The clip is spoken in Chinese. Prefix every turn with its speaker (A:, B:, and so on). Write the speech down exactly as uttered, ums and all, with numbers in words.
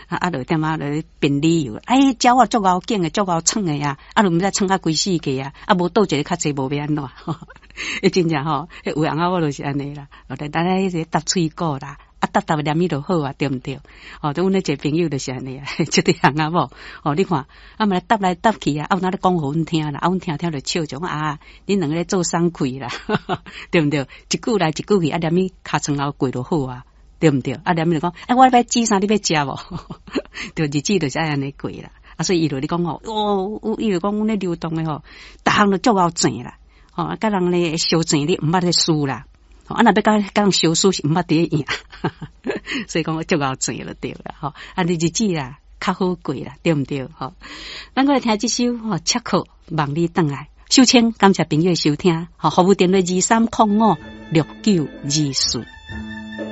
A: 啊啊，就点啊来编理由，哎，鸟啊足够劲诶，足够创诶呀，啊，就毋知创啊规世纪啊，啊，无倒一个较济无要安怎，诶，真正吼，迄有人啊，我就是安尼啦，我哋等下迄个搭喙鼓啦。啊，搭搭念伊就好啊，对毋对？哦，阮咧一个朋友就是安尼啊，即个人啊无，哦，你看，啊，嘛来搭来搭去啊，啊，有哪咧讲互阮听啦，啊，阮听听就笑种啊，恁两个咧做双亏啦，对毋对？一句来一句去，啊，念伊尻川后过就好啊，对毋对？啊，念伊就讲，哎，我要煮啥？你要食无？对，日子就是安尼过啦。啊，所以伊就咧讲吼，哦，伊就讲阮咧流动诶吼，逐项都足够正啦，吼，啊，甲人咧相正你毋捌咧输啦。啊，若要甲甲人相输是毋捌伫赢，所以讲我足够正了对啦，吼，啊，日子啦较好过啦，对毋对？吼，咱过来听即首吼，切克望你转来，首先感谢朋友收听，吼，服务电话二三零五六九二四。